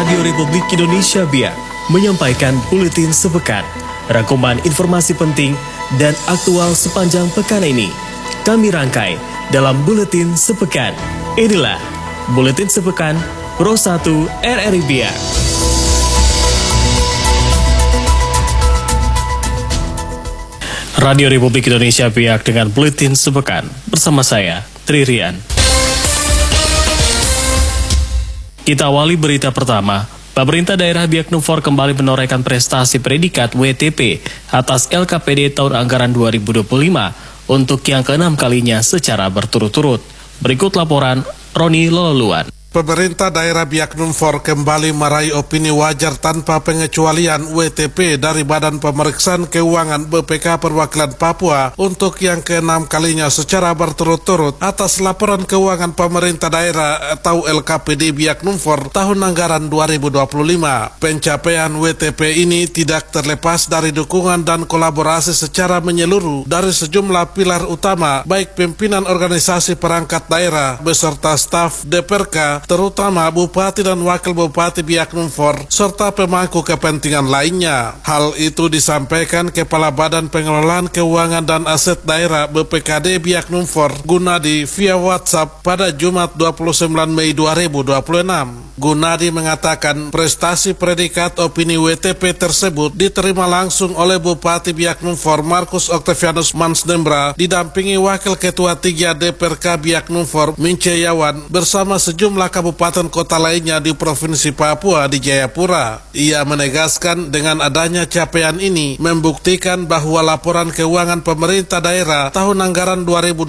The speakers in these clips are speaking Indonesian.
Radio Republik Indonesia Biak menyampaikan buletin sepekan, rangkuman informasi penting dan aktual sepanjang pekan ini. Kami rangkai dalam buletin sepekan. Inilah buletin sepekan Pro 1 RRI Biak. Radio Republik Indonesia Biak dengan buletin sepekan bersama saya Tririan. Kita awali berita pertama. Pemerintah daerah Biak Numfor kembali menorehkan prestasi predikat WTP atas LKPD tahun anggaran 2025 untuk yang keenam kalinya secara berturut-turut. Berikut laporan Roni Loluan. Pemerintah daerah Biak Numfor kembali meraih opini wajar tanpa pengecualian WTP dari Badan Pemeriksaan Keuangan BPK Perwakilan Papua untuk yang keenam kalinya secara berturut-turut atas laporan keuangan pemerintah daerah atau LKPD Biak Numfor tahun anggaran 2025. Pencapaian WTP ini tidak terlepas dari dukungan dan kolaborasi secara menyeluruh dari sejumlah pilar utama, baik pimpinan organisasi perangkat daerah beserta staf DPRK, terutama Bupati dan Wakil Bupati Biak Numfor, serta pemangku kepentingan lainnya. Hal itu disampaikan Kepala Badan Pengelolaan Keuangan dan Aset Daerah BPKD Biak Numfor, Gunadi, via WhatsApp pada Jumat 29 Mei 2026. Gunadi mengatakan prestasi predikat opini WTP tersebut diterima langsung oleh Bupati Biak Numfor Markus Octavianus Mansdembra didampingi Wakil Ketua 3 DPRK Biak Numfor Mince Yawan bersama sejumlah kabupaten kota lainnya di Provinsi Papua di Jayapura. Ia menegaskan dengan adanya capaian ini membuktikan bahwa laporan keuangan pemerintah daerah tahun anggaran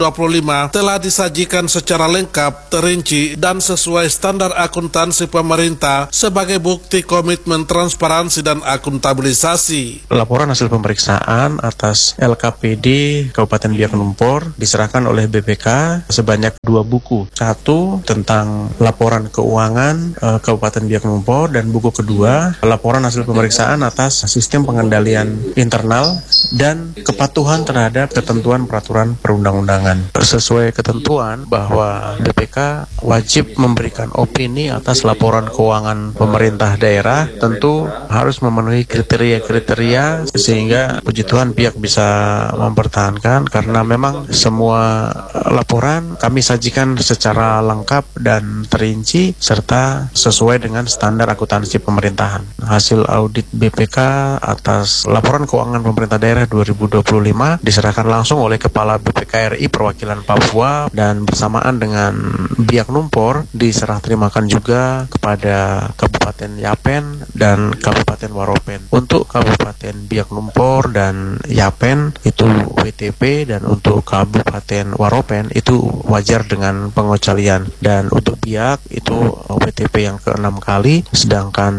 2025 telah disajikan secara lengkap, terinci, dan sesuai standar akuntansi pemerintah sebagai bukti komitmen transparansi dan akuntabilisasi. Laporan hasil pemeriksaan atas LKPD Kabupaten Biak Numfor diserahkan oleh BPK sebanyak 2 buku. Satu tentang laporan keuangan Kabupaten Biak Numfor dan buku kedua laporan hasil pemeriksaan atas sistem pengendalian internal dan kepatuhan terhadap ketentuan peraturan perundang-undangan. Sesuai ketentuan bahwa BPK wajib memberikan opini atas laporan keuangan pemerintah daerah, tentu harus memenuhi kriteria-kriteria sehingga puji Tuhan pihak bisa mempertahankan, karena memang semua laporan kami sajikan secara lengkap dan terinci serta sesuai dengan standar akuntansi pemerintahan. Hasil audit BPK atas laporan keuangan pemerintah daerah 2025 diserahkan langsung oleh Kepala BPK RI Perwakilan Papua dan bersamaan dengan Biak Numfor diserah terimakan juga kepada Kabupaten Yapen dan Kabupaten Waropen. Untuk Kabupaten Biak Numfor dan Yapen itu WTP dan untuk Kabupaten Waropen itu wajar dengan pengecualian, dan untuk Biak itu WTP yang ke-6 kali, sedangkan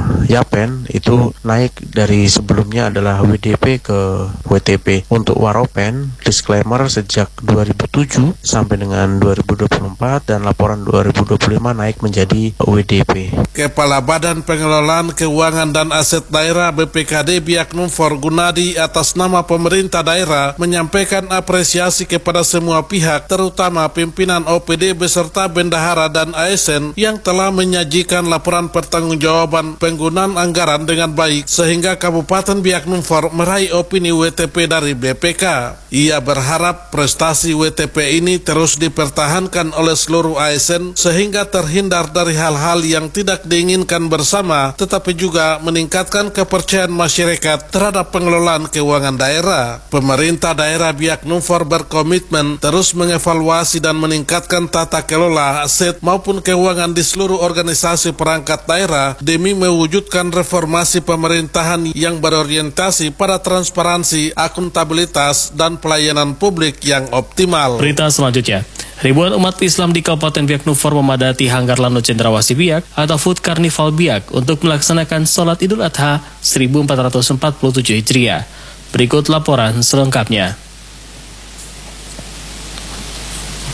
Yapen itu naik dari sebelumnya adalah WDP ke WTP. Untuk Waropen disclaimer sejak 2007 sampai dengan 2024 dan laporan 2025 naik menjadi WDP. Kepala Badan Pengelolaan Keuangan dan Aset Daerah BPKD Biak Numfor Gunadi atas nama pemerintah daerah menyampaikan apresiasi kepada semua pihak, terutama pimpinan OPD beserta bendahara dan ASN yang telah menyajikan laporan pertanggungjawaban penggunaan anggaran dengan baik sehingga Kabupaten Biak Numfor meraih opini WTP dari BPK. Ia berharap prestasi WTP ini terus dipertahankan oleh seluruh ASN sehingga terhindar dari hal-hal yang tidak diinginkan bersama, tetapi juga meningkatkan kepercayaan masyarakat terhadap pengelolaan keuangan daerah. Pemerintah daerah Biak Numfor berkomitmen terus mengevaluasi dan meningkatkan tata kelola aset maupun keuangan di seluruh organisasi perangkat daerah demi mewujudkan reformasi pemerintahan yang berorientasi pada transparansi, akuntabilitas, dan pelayanan publik yang optimal. Berita selanjutnya. Ribuan umat Islam di Kabupaten Biak Numfor memadati Hanggar Lano Cendrawasih Biak atau Food Carnival Biak untuk melaksanakan sholat Idul Adha 1447 Hijriah. Berikut laporan selengkapnya.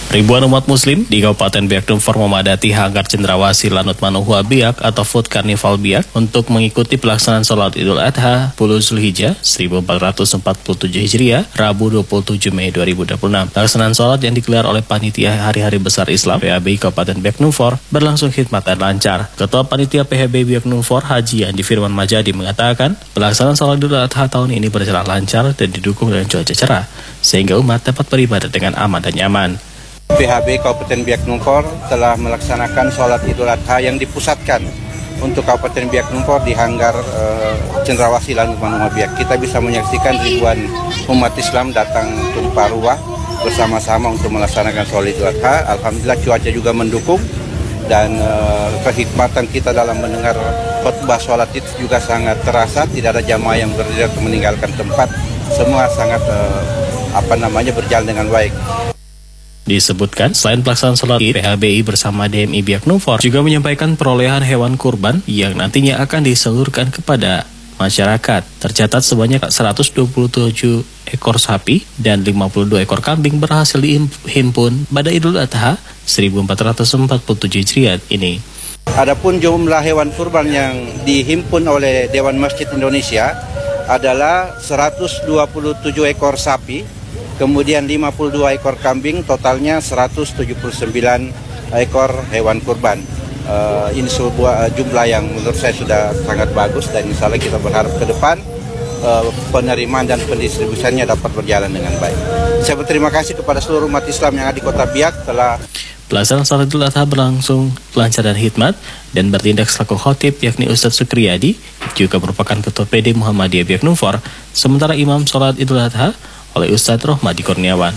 Ribuan umat muslim di Kabupaten Biak Numfor memadati Hanggar Cendrawasih Lanut Manuhua Biak atau Food Carnival Biak untuk mengikuti pelaksanaan sholat Idul Adha 10 Zulhijjah 1447 Hijriah, Rabu 27 Mei 2026. Pelaksanaan sholat yang digelar oleh Panitia Hari-Hari Besar Islam PHBI Kabupaten Biak Numfor berlangsung khidmat dan lancar. Ketua Panitia PHBI Biak Numfor Haji Andi Firman Majadi mengatakan, pelaksanaan sholat Idul Adha tahun ini berjalan lancar dan didukung dengan cuaca cerah, sehingga umat dapat beribadah dengan aman dan nyaman. PHB Kabupaten Biak Numfor telah melaksanakan sholat Idul Adha yang dipusatkan untuk Kabupaten Biak Numfor di Hanggar Cendrawasih Lanut Manuhua Biak. Kita bisa menyaksikan ribuan umat Islam datang tumpah ruah bersama-sama untuk melaksanakan sholat Idul Adha. Alhamdulillah cuaca juga mendukung dan kehikmatan kita dalam mendengar khutbah sholat itu juga sangat terasa. Tidak ada jamaah yang berdiri atau meninggalkan tempat. Semua sangat berjalan dengan baik. Disebutkan, selain pelaksanaan sholat Id, PHBI bersama DMI Biak Numfor juga menyampaikan perolehan hewan kurban yang nantinya akan disalurkan kepada masyarakat. Tercatat sebanyak 127 ekor sapi dan 52 ekor kambing berhasil dihimpun pada Idul Adha 1447 Hijriah ini. Adapun jumlah hewan kurban yang dihimpun oleh Dewan Masjid Indonesia adalah 127 ekor sapi, kemudian 52 ekor kambing, totalnya 179 ekor hewan kurban. Ini sebuah jumlah yang menurut saya sudah sangat bagus dan insya Allah kita berharap ke depan penerimaan dan pendistribusiannya dapat berjalan dengan baik. Saya berterima kasih kepada seluruh umat Islam yang ada di Kota Biak telah pelaksanaan sholat Idul Adha berlangsung lancar dan hikmat dan bertindak selaku khotib yakni Ustadz Sukriyadi, juga merupakan Ketua PD Muhammadiyah Biak Numfor, sementara imam sholat Idul Adha oleh Ustadz Rohmadi Kurniawan.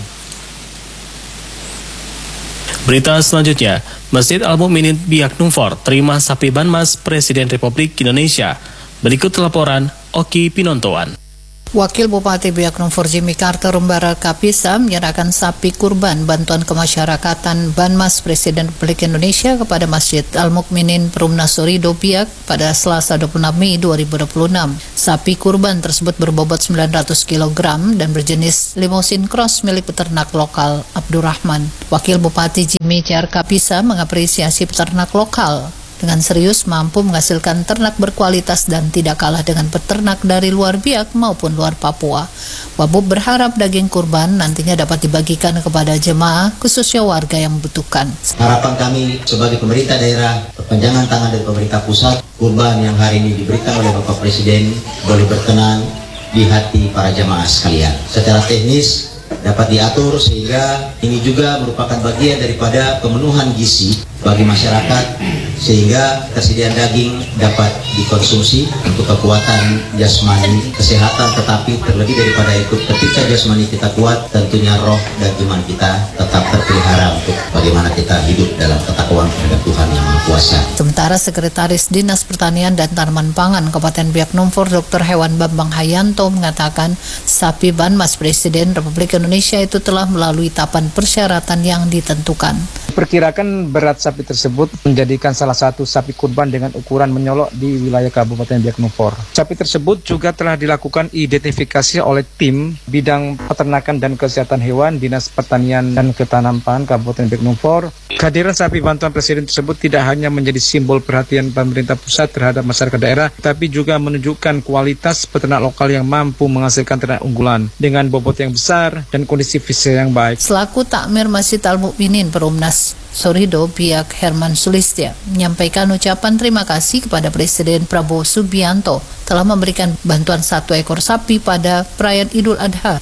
Berita selanjutnya, Masjid Al-Mukminin Biak Numfor terima sapi Banmas Presiden Republik Indonesia. Berikut laporan Oki Pinontoan. Wakil Bupati Biak Numfor Jimmy Carter Umbara Kapisa menyerahkan sapi kurban bantuan kemasyarakatan Banmas Presiden Republik Indonesia kepada Masjid Al-Mukminin Perumna Sorido Biak pada Selasa 26 Mei 2026. Sapi kurban tersebut berbobot 900 kg dan berjenis limousine cross milik peternak lokal Abdurrahman. Wakil Bupati Jimmy CR Kapisa mengapresiasi peternak lokal dengan serius mampu menghasilkan ternak berkualitas dan tidak kalah dengan peternak dari luar Biak maupun luar Papua. Wabub berharap daging kurban nantinya dapat dibagikan kepada jemaah, khususnya warga yang membutuhkan. Harapan kami sebagai pemerintah daerah, perpanjangan tangan dari pemerintah pusat, kurban yang hari ini diberikan oleh Bapak Presiden boleh berkenan di hati para jemaah sekalian. Secara teknis dapat diatur sehingga ini juga merupakan bagian daripada pemenuhan gizi bagi masyarakat sehingga ketersediaan daging dapat dikonsumsi untuk kekuatan jasmani, kesehatan, tetapi terlebih daripada itu ketika jasmani kita kuat tentunya roh dan iman kita tetap terpelihara untuk bagaimana kita hidup dalam ketakwaan kepada Tuhan Yang Maha Kuasa. Sementara Sekretaris Dinas Pertanian dan Tanaman Pangan Kabupaten Biak Numfor Dr. Hewan Bambang Hayanto mengatakan sapi Banmas Presiden Republik Indonesia itu telah melalui tahapan persyaratan yang ditentukan. Perkirakan berat sapi tersebut menjadikan salah satu sapi kurban dengan ukuran menyolok di wilayah Kabupaten Biak Numfor. Sapi tersebut juga telah dilakukan identifikasi oleh tim bidang peternakan dan kesehatan hewan Dinas Pertanian dan Ketahanan Kabupaten Biak Numfor. Kehadiran sapi bantuan Presiden tersebut tidak hanya menjadi simbol perhatian pemerintah pusat terhadap masyarakat daerah, tapi juga menunjukkan kualitas peternak lokal yang mampu menghasilkan ternak unggulan dengan bobot yang besar dan kondisi fisik yang baik. Selaku Takmir Masjid Al-Mukminin Perumnas Sorido Biak Herman Sulistya menyampaikan ucapan terima kasih kepada Presiden Prabowo Subianto telah memberikan bantuan 1 ekor sapi pada perayaan Idul Adha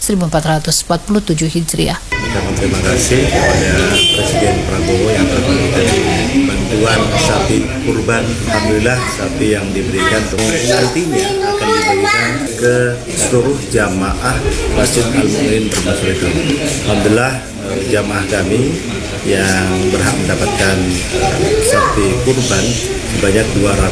1447 Hijriah. Ucapan terima kasih kepada Presiden Prabowo yang telah memberikan bantuan sapi kurban. Alhamdulillah sapi yang diberikan nantinya akan dibagikan ke seluruh jamaah Masjid Al-Mukminin Perumna Sorido. Alhamdulillah jamaah kami yang berhak mendapatkan sapi kurban sebanyak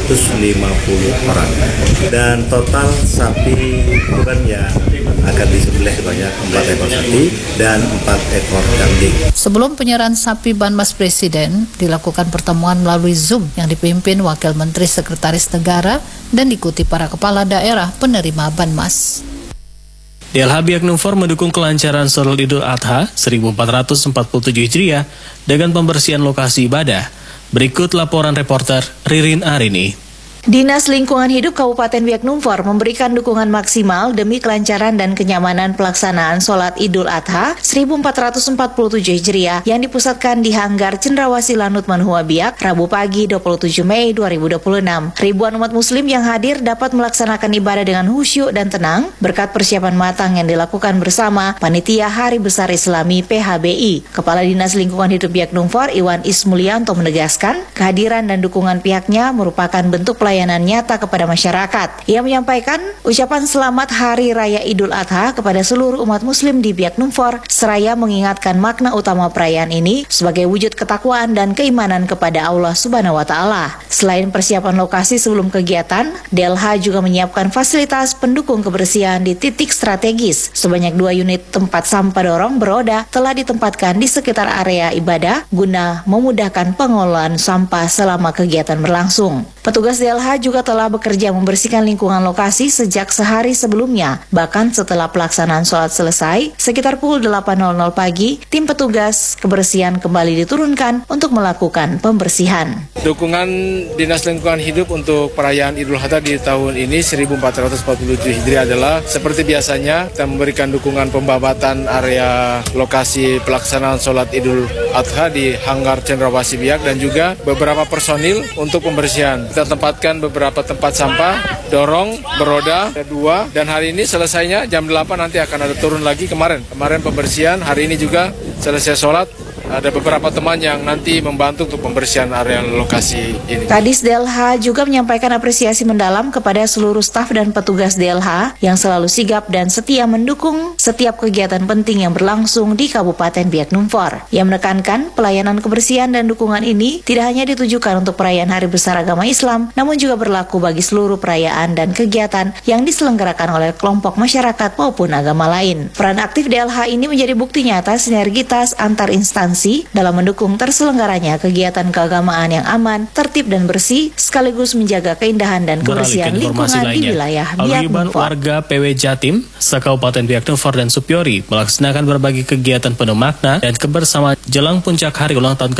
250 orang dan total sapi kurban yang akan disembelih sebanyak 4 ekor sapi dan 4 ekor kambing. Sebelum penyerahan sapi Banmas Presiden, dilakukan pertemuan melalui Zoom yang dipimpin Wakil Menteri Sekretaris Negara dan diikuti para kepala daerah penerima Banmas. DLH Biak Numfor mendukung kelancaran sholat Idul Adha 1447 Hijriah dengan pembersihan lokasi ibadah. Berikut laporan reporter Ririn Arini. Dinas Lingkungan Hidup Kabupaten Biak Numfor memberikan dukungan maksimal demi kelancaran dan kenyamanan pelaksanaan sholat Idul Adha 1447 Hijriah yang dipusatkan di Hanggar Cendrawasih Lanut Manhua Biak, Rabu pagi 27 Mei 2026. Ribuan umat muslim yang hadir dapat melaksanakan ibadah dengan khusyuk dan tenang berkat persiapan matang yang dilakukan bersama Panitia Hari Besar Islami PHBI. Kepala Dinas Lingkungan Hidup Biak Numfor, Iwan Ismulyanto menegaskan, kehadiran dan dukungan pihaknya merupakan bentuk pelayanan nyata kepada masyarakat. Ia menyampaikan ucapan selamat Hari Raya Idul Adha kepada seluruh umat muslim di Biak Numfor, seraya mengingatkan makna utama perayaan ini sebagai wujud ketakwaan dan keimanan kepada Allah Subhanahu wa Ta'ala. Selain persiapan lokasi sebelum kegiatan, DLH juga menyiapkan fasilitas pendukung kebersihan di titik strategis. Sebanyak 2 unit tempat sampah dorong beroda telah ditempatkan di sekitar area ibadah guna memudahkan pengelolaan sampah selama kegiatan berlangsung. Petugas DLH juga telah bekerja membersihkan lingkungan lokasi sejak sehari sebelumnya. Bahkan setelah pelaksanaan sholat selesai, sekitar pukul 8.00 pagi, tim petugas kebersihan kembali diturunkan untuk melakukan pembersihan. Dukungan Dinas Lingkungan Hidup untuk perayaan Idul Adha di tahun ini 1447 Hijriah adalah seperti biasanya kita memberikan dukungan pembabatan area lokasi pelaksanaan sholat Idul Adha di Hanggar Cendrawasih Biak dan juga beberapa personil untuk pembersihan. Kita tempatkan beberapa tempat sampah, dorong, beroda, ada 2, dan hari ini selesainya jam 8 nanti akan ada turun lagi kemarin pembersihan, hari ini juga selesai sholat. Ada beberapa teman yang nanti membantu untuk pembersihan area lokasi ini. Kadis DLH juga menyampaikan apresiasi mendalam kepada seluruh staf dan petugas DLH yang selalu sigap dan setia mendukung setiap kegiatan penting yang berlangsung di Kabupaten Biak Numfor. Ia menekankan pelayanan kebersihan dan dukungan ini tidak hanya ditujukan untuk perayaan Hari Besar Agama Islam, namun juga berlaku bagi seluruh perayaan dan kegiatan yang diselenggarakan oleh kelompok masyarakat maupun agama lain. Peran aktif DLH ini menjadi bukti nyata sinergitas antar instansi dalam mendukung terselenggaranya kegiatan keagamaan yang aman, tertib dan bersih, sekaligus menjaga keindahan dan kebersihan lingkungan di wilayah Biak Numfor. Warga PW Jatim, se-Kabupaten Biak Numfor dan Supiori melaksanakan berbagai kegiatan penuh makna dan kebersamaan jelang puncak hari ulang tahun